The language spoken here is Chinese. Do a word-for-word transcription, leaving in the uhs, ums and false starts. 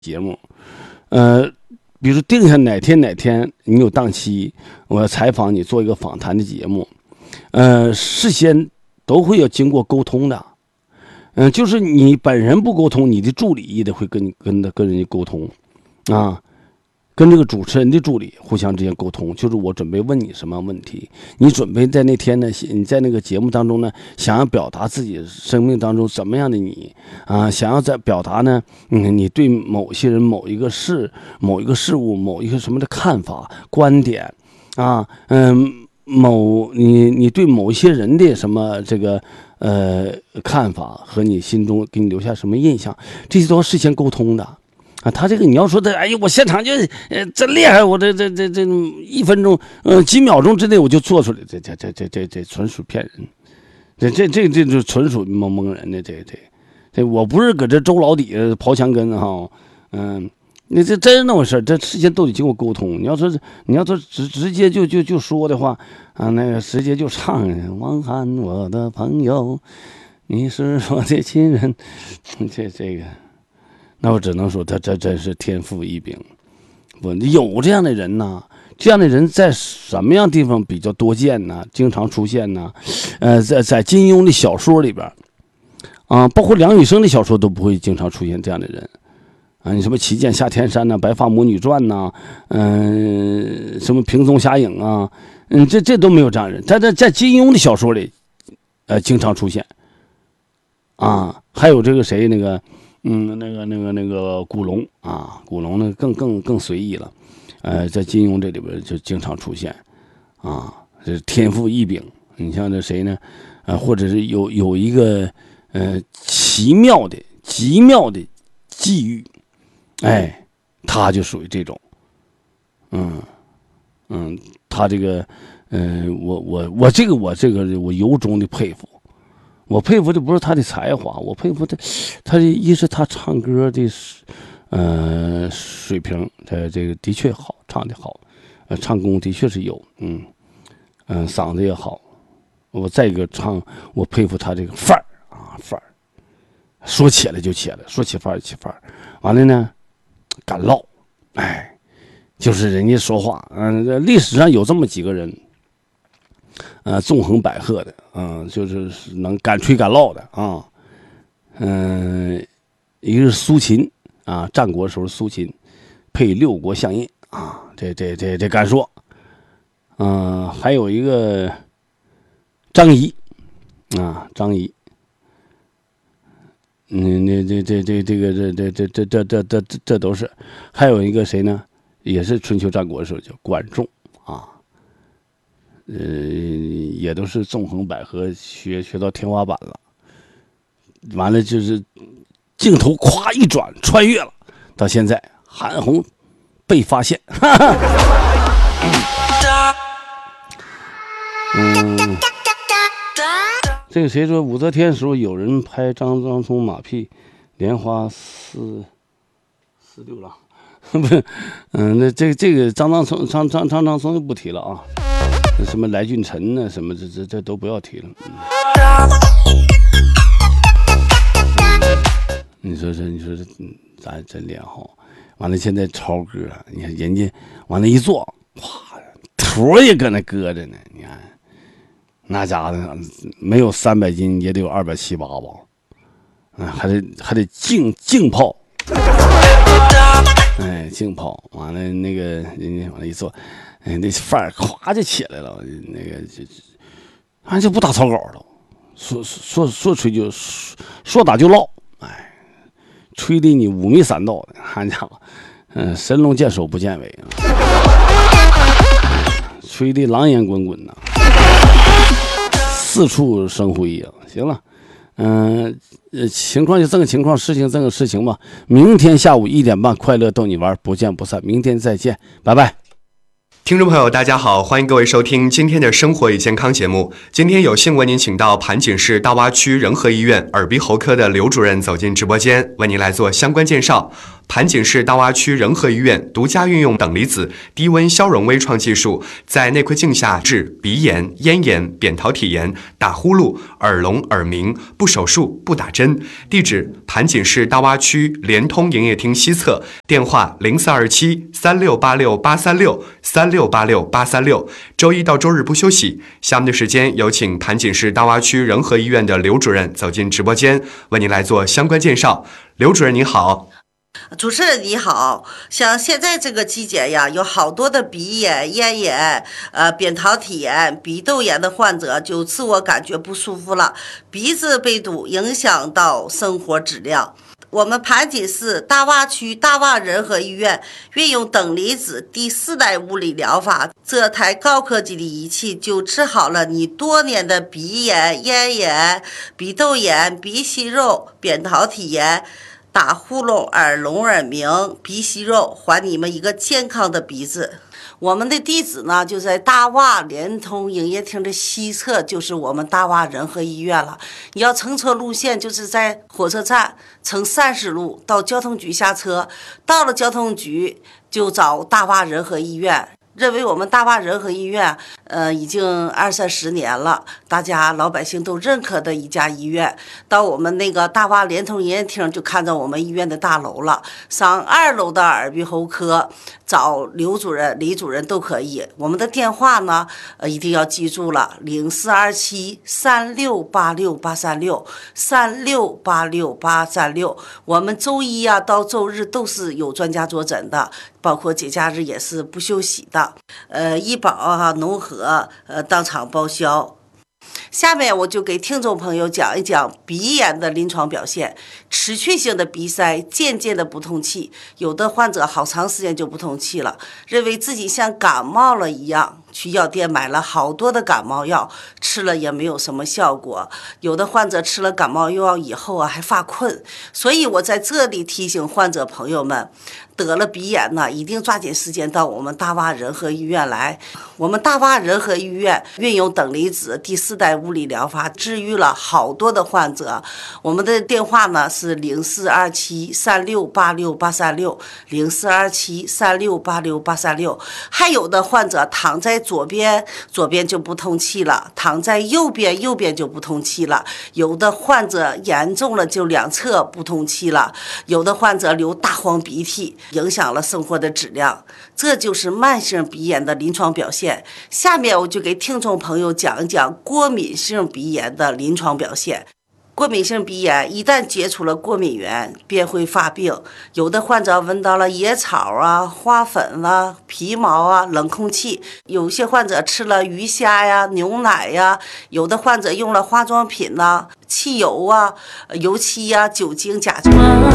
节目，呃，比如定下哪天哪天你有档期，我要采访你，做一个访谈的节目，呃，事先都会要经过沟通的，嗯、呃，就是你本人不沟通，你的助理也得会跟你跟跟人家沟通，啊。跟这个主持人的助理互相之间沟通，就是我准备问你什么问题，你准备在那天呢，你在那个节目当中呢，想要表达自己生命当中怎么样的你啊，想要在表达呢，嗯，你对某些人、某一个事、某一个事物、某一个什么的看法、观点啊，嗯，某你你对某一些人的什么这个呃看法和你心中给你留下什么印象，这些都要事先沟通的。啊，他这个你要说的，哎呀，我现场就呃真厉害，我这这这这一分钟呃几秒钟之内我就做出来，这这这这这这纯属骗人，这这这这就纯属蒙蒙人的，这这这我不是搁这周老底下刨墙根哈，嗯，那这真是那回事，这事先都得经过沟通。你要说你要说直直接就就就说的话啊，那个直接就唱汪涵我的朋友，你是我的亲人，这这个。那我只能说他这真是天赋异禀，不有这样的人呢？这样的人在什么样地方比较多见呢？经常出现呢？呃，在在金庸的小说里边，啊，包括梁羽生的小说都不会经常出现这样的人，啊，你什么旗舰下天山呐、白发魔女传呐、嗯、呃，什么平松侠影啊，嗯，这这都没有这样的人，在在在金庸的小说里，呃，经常出现，啊，还有这个谁那个。嗯，那个、那个、那个古龙啊，古龙呢更更更随意了，呃，在金庸这里边就经常出现，啊，这天赋异禀。你像这谁呢？呃，或者是有有一个呃奇妙的、极妙的际遇，哎，他就属于这种，嗯嗯，他这个，嗯、呃，我我我这个我这个我由衷的佩服。我佩服的不是他的才华，我佩服的，他的一是他唱歌的，呃，水平，他这个的确好，唱的好，呃，唱功的确是有，嗯，嗯、呃，嗓子也好。我再一个唱，我佩服他这个范儿啊，范儿，说起来就起来，说起范儿就起范儿，完了呢，敢唠，哎，就是人家说话，嗯、呃，历史上有这么几个人。呃，纵横捭阖的，嗯、呃，就是能敢吹敢唠的啊，嗯、呃，一个是苏秦啊，战国时候苏秦配六国相印啊，这这这这敢说，嗯、呃，还有一个张仪啊，张仪，嗯，那这这这这个这这这这这这这这这都是，还有一个谁呢？也是春秋战国的时候叫管仲啊。呃，也都是纵横捭阖，学学到天花板了。完了就是镜头咵一转，穿越了，到现在韩红被发现。哈哈嗯，这个谁说武则天的时候有人拍张张松马屁，莲花四四六郎，不是，嗯，那这个这个张张松张张张张松就不提了啊。什么来俊臣呢？什么这这这都不要提了。嗯、你说这，你说这，咱真脸好。完了，现在超哥，你看人家完了，一做，哇，头也搁那搁着呢。你看，那家伙没有三百斤也得有二百七八吧？嗯，还得还得净净泡。哎，净泡。完了，那个人家完了一做。哎，那范儿咵就起来了，那个就，俺就不打草稿了，说说说吹就说说打就唠，哎，吹的你五迷三道的，俺家伙，嗯，神龙见首不见尾啊，吹的狼烟滚滚呐，四处生辉呀。行了，嗯、呃，情况就这个情况，事情这个事情吧。明天下午一点半，快乐逗你玩，不见不散。明天再见，拜拜。 听众朋友大家好，欢迎各位收听今天的生活与健康节目。今天有幸为您请到盘锦市大洼区仁和医院耳鼻喉科的刘主任走进直播间，为您来做相关介绍。 盘锦市大洼区仁和医院独家运用等离子低温消融微创技术，在内窥镜下治鼻炎、咽炎、扁桃体炎、打呼噜、耳聋、耳鸣，不手术不打针。地址：盘锦市大洼区联通营业厅西侧，电话零四二七三六八六八三六三六八六八三六，周一到周日不休息。下面的时间有请盘锦市大洼区仁和医院的刘主任走进直播间，为您来做相关介绍。刘主任您好。 主持人你好，像现在这个季节呀，有好多的鼻炎、咽炎、呃扁桃体炎、鼻窦炎的患者就自我感觉不舒服了，鼻子被堵，影响到生活质量。我们盘锦市大洼区大洼仁和医院运用等离子第四代物理疗法，这台高科技的仪器就治好了你多年的鼻炎、咽炎、鼻窦炎、鼻息肉、扁桃体炎、打呼噜、耳聋耳鸣、鼻息肉，还你们一个健康的鼻子。我们的地址呢，就在大洼联通营业厅的西侧，就是我们大洼仁和医院了。你要乘车路线，就是在火车站乘三十路到交通局下车，到了交通局就找大洼仁和医院。认为我们大洼仁和医院，呃，已经二三十年了，大家老百姓都认可的一家医院。到我们那个大洼联通营业厅，就看到我们医院的大楼了。上二楼的耳鼻喉科找刘主任、李主任都可以。我们的电话呢，呃，一定要记住了，零四二七三六八六八三六三六八六八三六。我们周一呀、啊、到周日都是有专家坐诊的，包括节假日也是不休息的。呃，医保啊、农合呃当场报销。下面我就给听众朋友讲一讲鼻炎的临床表现。持续性的鼻塞，渐渐的不通气，有的患者好长时间就不通气了，认为自己像感冒了一样，去药店买了好多的感冒药，吃了也没有什么效果。有的患者吃了感冒药以后啊，还发困。所以我在这里提醒患者朋友们，得了鼻炎呢，一定抓紧时间到我们大洼仁和医院来。我们大洼仁和医院运用等离子第四代物理疗法，治愈了好多的患者。我们的电话呢是零四二七三六八六八三六零四二七三六八六八三六。还有的患者躺在左边，左边就不通气了；躺在右边，右边就不通气了。有的患者严重了，就两侧不通气了；有的患者流大黄鼻涕，影响了生活的质量。这就是慢性鼻炎的临床表现。下面我就给听众朋友讲一讲过敏性鼻炎的临床表现。过敏性鼻炎一旦接触了过敏源，便会发病。有的患者闻到了野草啊、花粉啊、皮毛啊、冷空气；有些患者吃了鱼虾呀、牛奶呀；有的患者用了化妆品呐、汽油啊、油漆呀、酒精、甲醇。